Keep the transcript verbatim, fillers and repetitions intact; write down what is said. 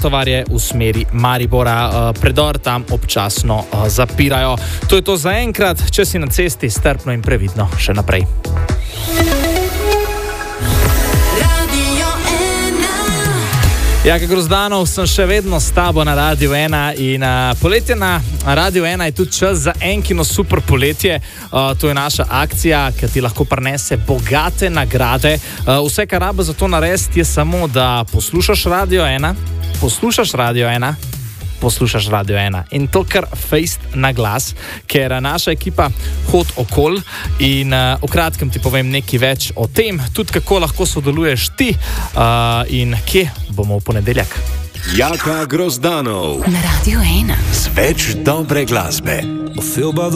Mostovarje v smeri Maribora. Predor tam občasno zapirajo. To je to za enkrat. Če si na cesti, strpno in previdno še naprej. Jaka Grozdanov, sem še vedno s tabo na Radiu ena in uh, poletje na Radiu ena je tudi čas za enkino super poletje. Uh, to je naša akcija, ki ti lahko prinese bogate nagrade. Uh, vse, kar rabi za to narediti, je samo, da poslušaš Radio ena, poslušaš Radio ena, poslušaš Radio ena in to kar fejst na glas, ker naša ekipa hod okol in uh, v kratkem ti povem nekaj več o tem, tudi kako lahko sodeluješ ti uh, in kje bomo v ponedeljek. Jaka Grozdanov na Radiu ena. Z več dobre glasbe.